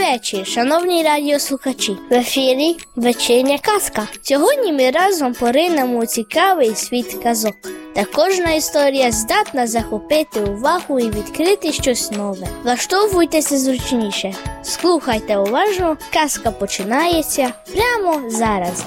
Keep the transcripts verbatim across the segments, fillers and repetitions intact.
вечір, шановні радіослухачі! В ефірі вечірня казка. Сьогодні ми разом поринемо у цікавий світ казок, де кожна історія здатна захопити увагу і відкрити щось нове. Влаштовуйтеся зручніше, слухайте уважно, казка починається прямо зараз.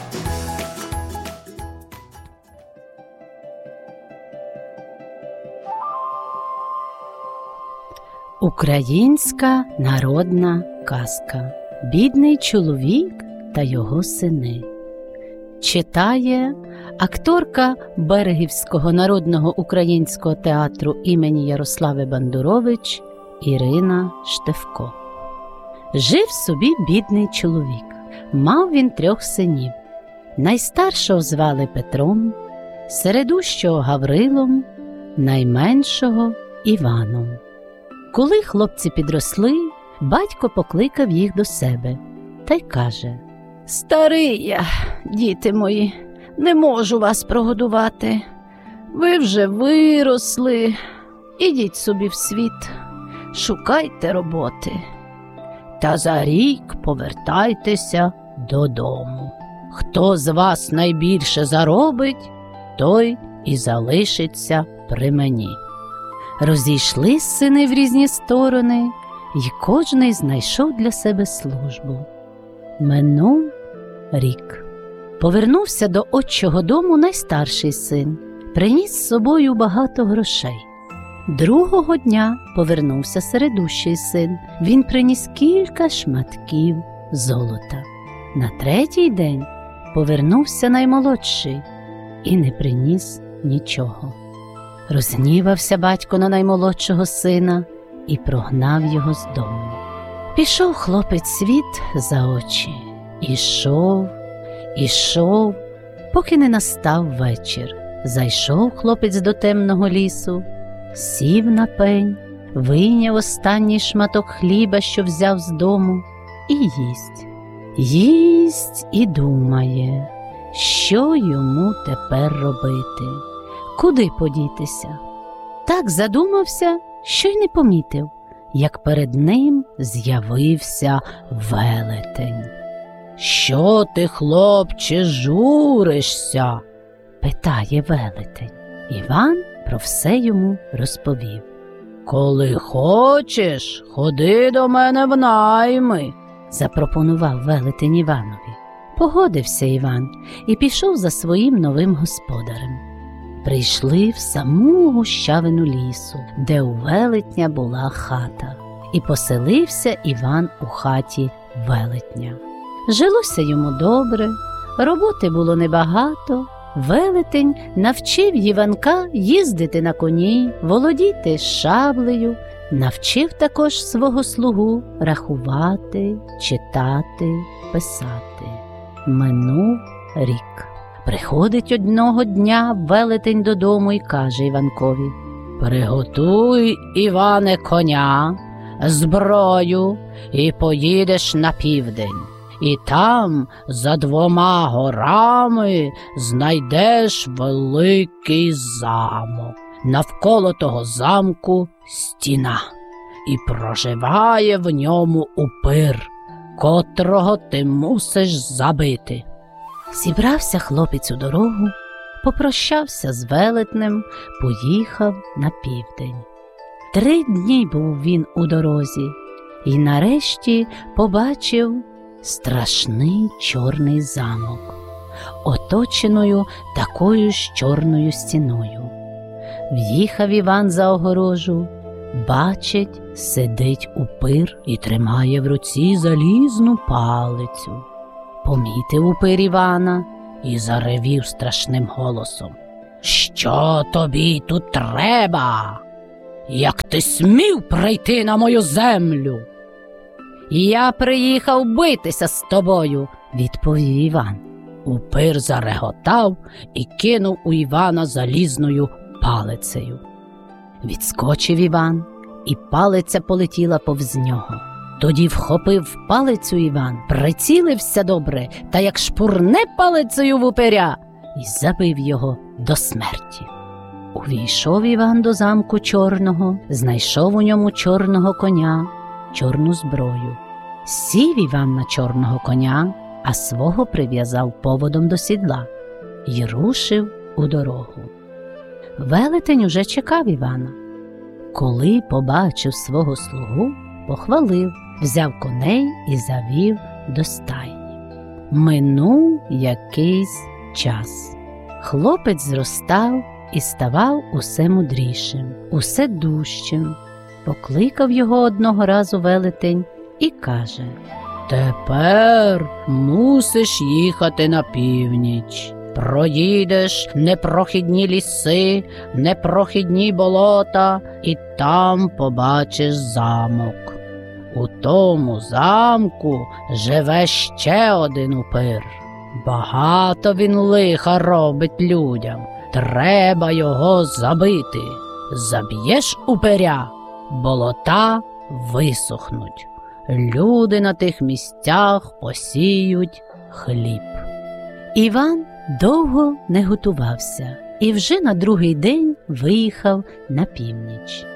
Українська народна казка «Бідний чоловік та його сини». Читає акторка Берегівського народного українського театру імені Ярослави Бандурович Ірина Штевко. Жив собі бідний чоловік. Мав він трьох синів. Найстаршого звали Петром, середущого Гаврилом, найменшого Іваном. Коли хлопці підросли, батько покликав їх до себе та й каже: «Старий я, діти мої, не можу вас прогодувати. Ви вже виросли, ідіть собі в світ, шукайте роботи. Та за рік повертайтеся додому. Хто з вас найбільше заробить, той і залишиться при мені». Розійшлись сини в різні сторони, й кожний знайшов для себе службу. Минув рік. Повернувся до отчого дому найстарший син, приніс з собою багато грошей. Другого дня повернувся середущий син, він приніс кілька шматків золота. На третій день повернувся наймолодший і не приніс нічого. Розгнівався батько на наймолодшого сина і прогнав його з дому. Пішов хлопець світ за очі. Ішов, ішов, поки не настав вечір. Зайшов хлопець до темного лісу, сів на пень, вийняв останній шматок хліба, що взяв з дому, і їсть. Їсть і думає, що йому тепер робити. Куди подітися? Так задумався, що й не помітив, як перед ним з'явився велетень. «Що ти, хлопче, журишся?» – питає велетень. Іван про все йому розповів. «Коли хочеш, ходи до мене в найми», – запропонував велетень Іванові. Погодився Іван і пішов за своїм новим господарем. Прийшли в саму гущавину лісу, де у велетня була хата, і поселився Іван у хаті велетня. Жилося йому добре, роботи було небагато. Велетень навчив Іванка їздити на коні, володіти шаблею, навчив також свого слугу рахувати, читати, писати. Минув рік. Приходить одного дня велетень додому і каже Іванкові: «Приготуй, Іване, коня, зброю і поїдеш на південь. І там, за двома горами, знайдеш великий замок. Навколо того замку стіна, і проживає в ньому упир, котрого ти мусиш забити». Зібрався хлопець у дорогу, попрощався з велетнем, поїхав на південь. Три дні був він у дорозі і нарешті побачив страшний чорний замок, оточеною такою ж чорною стіною. В'їхав Іван за огорожу, бачить, сидить упир і тримає в руці залізну палицю. Помітив упир Івана і заревів страшним голосом: «Що тобі тут треба? Як ти смів прийти на мою землю?» «Я приїхав битися з тобою», – відповів Іван. Упир зареготав і кинув у Івана залізною палицею. Відскочив Іван, і палиця полетіла повз нього. Тоді вхопив палицю Іван, прицілився добре, та як шпурне палицею в упиря, і забив його до смерті. Увійшов Іван до замку чорного, знайшов у ньому чорного коня, чорну зброю. Сів Іван на чорного коня, а свого прив'язав поводом до сідла й рушив у дорогу. Велетень уже чекав Івана. Коли побачив свого слугу, похвалив, взяв коней і завів до стайні. Минув якийсь час. Хлопець зростав і ставав усе мудрішим, усе дужчим. Покликав його одного разу велетень і каже: «Тепер мусиш їхати на північ. Проїдеш непрохідні ліси, непрохідні болота, і там побачиш замок. У тому замку живе ще один упир. Багато він лиха робить людям. Треба його забити. Заб'єш упиря, болота висохнуть. Люди на тих місцях посіють хліб». Іван довго не готувався і вже на другий день виїхав на північ.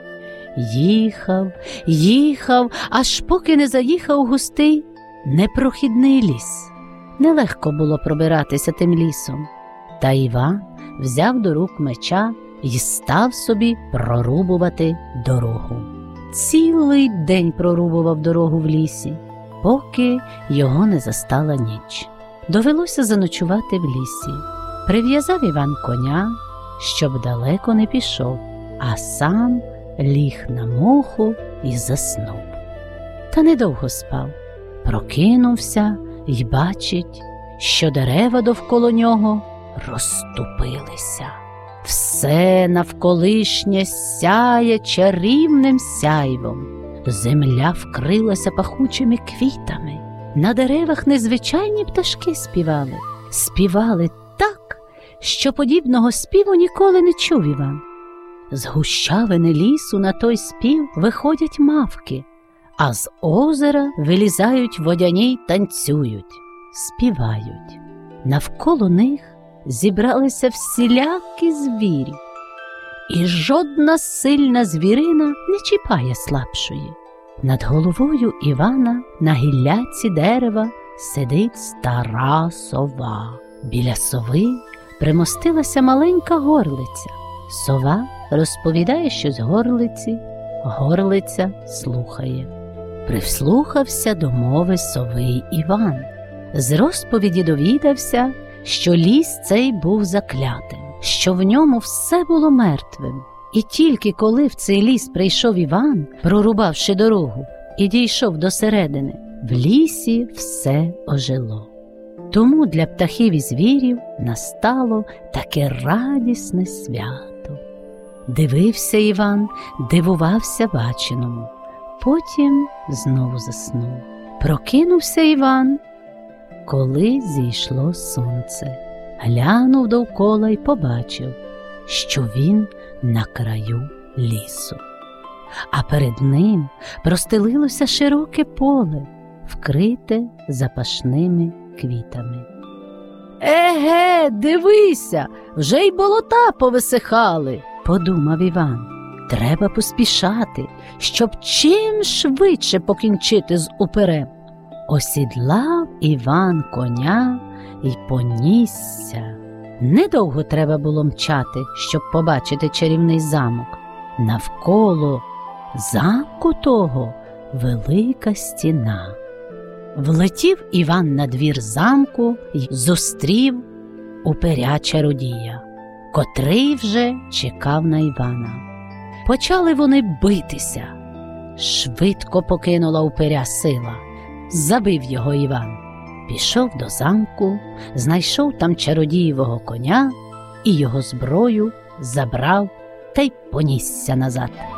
Їхав, їхав, аж поки не заїхав у густий непрохідний ліс. Нелегко було пробиратися тим лісом. Та Іван взяв до рук меча і став собі прорубувати дорогу. Цілий день прорубував дорогу в лісі, поки його не застала ніч. Довелося заночувати в лісі. Прив'язав Іван коня, щоб далеко не пішов, а сам ліг на моху і заснув. Та недовго спав. Прокинувся й бачить, що дерева довкола нього розступилися. Все навколишнє сяє чарівним сяйвом. Земля вкрилася пахучими квітами. На деревах незвичайні пташки співали. Співали так, що подібного співу ніколи не чув Іван. З гущавини лісу на той спів виходять мавки, а з озера вилізають водяні й танцюють, співають. Навколо них зібралися всілякі звірі, і жодна сильна звірина не чіпає слабшої. Над головою Івана на гілляці дерева сидить стара сова. Біля сови примостилася маленька горлиця. Сова розповідає щось горлиці, горлиця слухає. Прислухався до мови сови Іван. З розповіді довідався, що ліс цей був заклятим, що в ньому все було мертвим. І тільки коли в цей ліс прийшов Іван, прорубавши дорогу, і дійшов до середини, в лісі все ожило. Тому для птахів і звірів настало таке радісне свято. Дивився Іван, дивувався баченому, потім знову заснув. Прокинувся Іван, коли зійшло сонце. Глянув довкола й побачив, що він на краю лісу. А перед ним простелилося широке поле, вкрите запашними квітами. «Еге, дивися, вже й болота повисихали», – подумав Іван. «Треба поспішати, щоб чим швидше покінчити з упирем». Осідлав Іван коня й понісся. Недовго треба було мчати, щоб побачити чарівний замок. Навколо замку того велика стіна. Влетів Іван на двір замку й зустрів упиря-чародія, котрий вже чекав на Івана. Почали вони битися. Швидко покинула упиря сила. Забив його Іван. Пішов до замку, знайшов там чародієвого коня і його зброю забрав та й понісся назад.